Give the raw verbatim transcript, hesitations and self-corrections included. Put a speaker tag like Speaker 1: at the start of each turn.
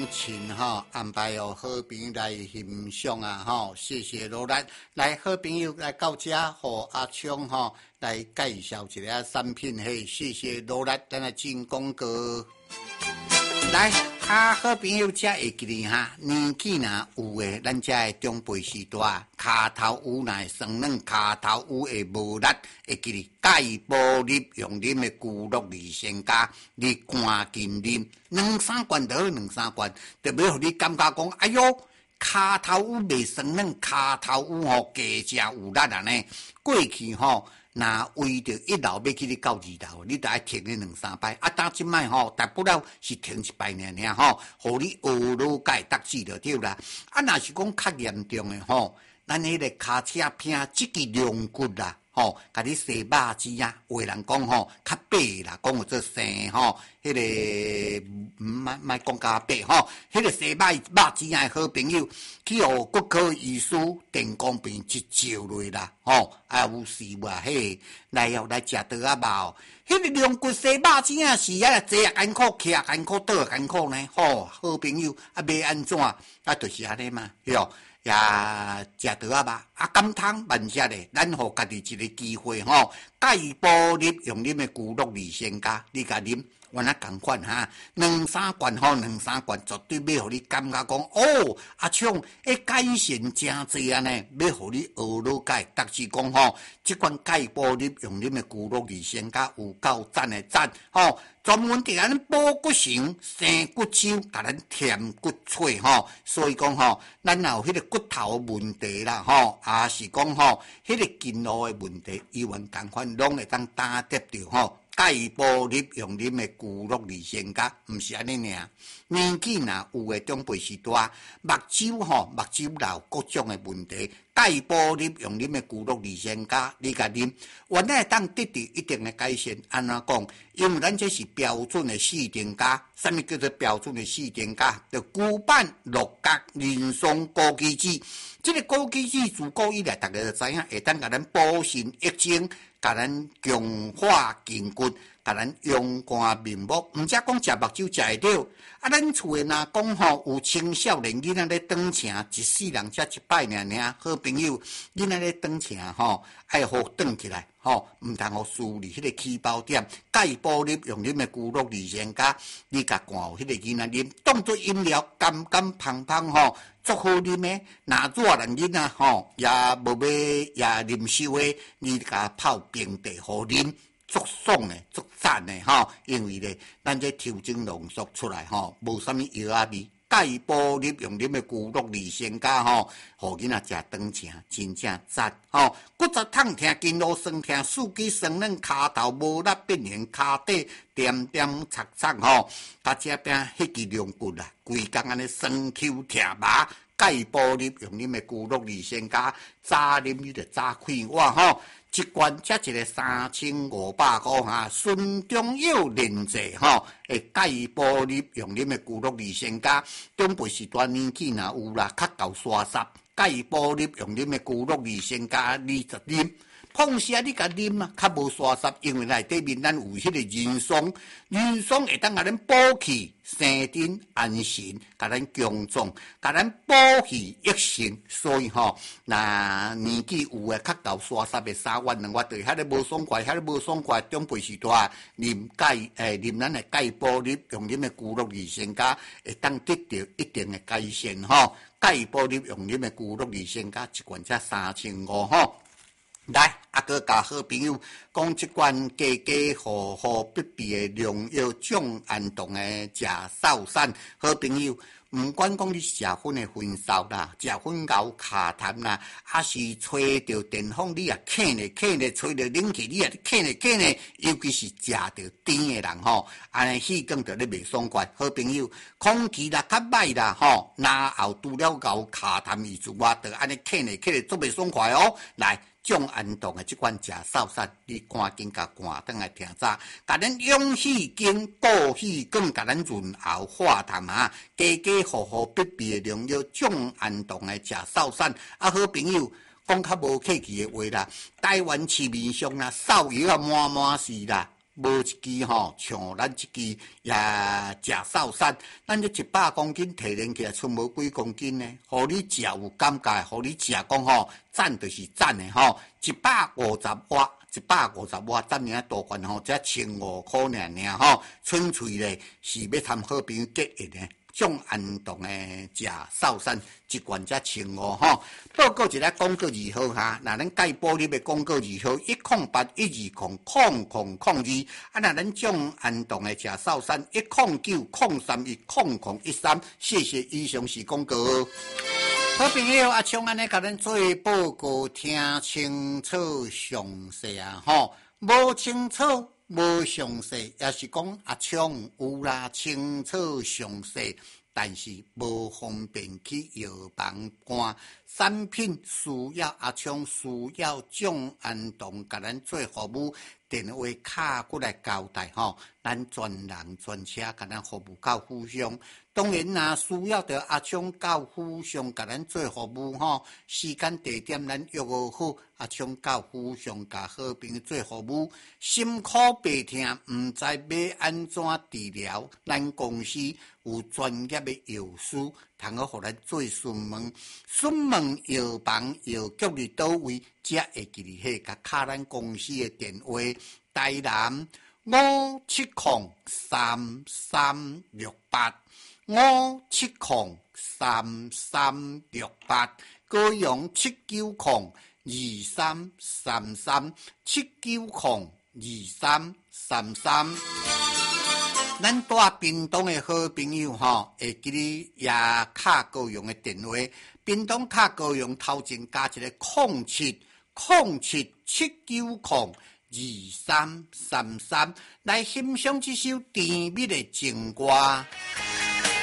Speaker 1: 情哈安排哦，好朋友来欣赏啊哈，谢谢罗兰。来，好朋友来到这，和阿昌哈来介绍一下产品嘿，谢谢罗兰，等下进广告。来，啊，好朋友才会记哩哈，年纪若有诶，咱才会长辈时代，骹头有若会酸软，骹头有会无力，会记哩钙补粒用啉诶骨碌二仙加，你赶紧啉，两三罐就好，两三罐，特别互你感觉讲，哎哟，骹头有袂酸软，骹头有吼加食有力安尼，过去吼。那为着一老要去你到二老，你得爱停你两三摆。啊，打即摆吼，大不了是停一摆尔尔吼，互你学脑解得志就对啦。啊，若是讲较严重诶吼，咱迄个骹车片即个龙骨啦，吼，甲你洗肉子啊，有诶人讲吼较白啦，讲有做生吼，迄、那个莫莫讲较白吼，迄、那个洗肉肉子啊好朋友，去互骨科医师电光片一照落啦，吼，啊有事话嘿，来哦来食倒啊饱，迄、那个龙骨洗肉子啊是啊坐也艰苦，徛也艰苦，倒也艰苦呢，吼，好朋友啊要安怎啊？就是安尼嘛，哟。也食倒啊吧，啊甘汤慢些咧，咱互家己一个机会吼，钙补粒用啉的骨碌二仙加，你甲啉，原来共款哈，两三罐吼，两三罐绝对要互你感觉讲，哦，阿昌，迄钙线真济啊呢，要互你学脑解，特是讲吼，即款钙补粒用啉的骨碌二仙加有够赞的赞，吼。专门伫咱补骨神、生骨手，甲咱填骨髓吼，所以讲吼，咱若有迄个骨头问题啦吼，也是讲吼，迄个筋络的问题，医院共款拢会当打得着吼。钙补粒用啉的骨碌二仙加，毋是安尼尔。年纪若有诶长辈时代，目睭吼，目睭老各种诶问题，钙补粒用啉的骨碌二仙加，你甲啉，原来会当得到一定诶改善。安怎讲？因为咱这是标准诶四丁加，啥物叫做标准诶四丁加？就骨板、六角、人松、枸杞子。这个枸杞子自古以来，大家就知影会当甲咱补肾益精。甲咱强化筋骨，甲咱勇肝面目，毋则讲食目睭食会着。啊，咱厝诶若讲吼有青少年囡仔咧转车，一世人才一摆尔尔。好朋友，囡仔咧转车吼，爱好转起来吼，毋通互疏离迄个起跑点。钙补粒用啉诶骨碌二仙加，你甲灌有迄个囡仔啉，当做饮料，甘甘芳芳吼。足好啉诶，若热人囡仔吼，也无要也啉烧诶，你甲泡冰茶好啉，足爽诶，足赞诶吼。因为咧，咱这抽精浓缩出来吼，无啥物药啊味。钙补粒用啉诶骨碌二仙加吼，互囡仔食长车，真正赞吼。骨质痛痛，筋络酸痛，四肢酸软，骹头无力变形，骹底点点擦擦吼，甲这边迄支龙骨啦，规工安尼酸 Q 疼麻。钙补粒用啉诶骨碌二仙加，早啉你着早开碗吼。一罐才一个三千五百块哈，顺中药炼制吼，诶钙补粒用啉的骨碌二仙加，长辈时段年纪若有啦，较够刷煞，钙补粒用啉的骨碌二仙加，你就啉。碰时啊，你甲啉啊，较无刷煞，因为内底面咱有迄个人松，人松会当甲咱补气、生津、安神，甲咱强壮，甲咱补气益神。所以吼，那年纪有诶较够刷煞诶三万两万对，遐个无爽快，遐个无爽快，长辈时代啉钙诶，啉咱诶钙补粒，用啉诶骨碌二仙加，会当得到一定诶改善吼。钙补粒用啉诶骨碌二仙加，一罐才三千五吼。来，啊个甲好朋友讲即款加加好好必备诶良药降寒冻诶食扫散，好朋友。毋管讲你是食薰诶薰扫啦，食薰熬卡痰啦，还是吹着电风，你也啃咧啃咧，吹着冷气，你也啃咧啃咧。尤其是食着甜诶人吼，安尼气管着咧袂爽快。好朋友，空气啦较歹啦吼，然后拄了熬卡痰伊之外，着安尼啃咧啃咧，足袂爽快哦。来。降寒冻的即款食扫散，你赶紧甲赶转来听早，甲咱养气经、补气管，甲咱润喉化痰啊，家家户户必备的良药，降寒冻的食扫散。啊，好朋友，讲较无客气的话啦，台湾市面上啦，扫药啊满满是啦。 无一支吼，像咱一支也食扫散，咱这一百公斤提炼起来，剩无几公斤呢？互你食有感觉，互你食讲吼，赞就是赞的吼，一百五十瓦，一百五十瓦，咱尔多款吼，才千五块尔尔吼，纯粹咧是要谈好朋友结缘的。种安动的食扫散一罐才千五吼，报告一个广告二号哈，那咱介保你的广告二号一空八一二空空空空二，啊那咱种安动的食扫散一空九空三一空空一三，谢谢以上是广告。好朋友阿昌安尼甲咱做报告，听清楚详细啊吼，无清楚。无详细，也是讲阿昌有啦，清楚详细，但是无方便去药房看产品，需要阿昌需要种安动，甲咱做服务，电话卡过来交代吼，咱专人专车甲咱服务到府上。当然啦，需要着阿昌到府上甲咱做服务吼，时间地点咱约好，阿昌到府上甲好朋友做服务。心苦白痛，毋知要安怎治疗，咱公司有专业的药师，通好互咱做询问。询问药房药局伫倒位，才会记哩迄甲卡咱公司的电话，台南五七零三三六八。五七零三三六八，高雄七九零二三三三七九零二三三三。咱住屏东的好朋友吼，会记哩也卡高雄的电话，屏东卡高雄头前加一个零七零七七九零二三三三，来欣赏这首甜蜜的情歌。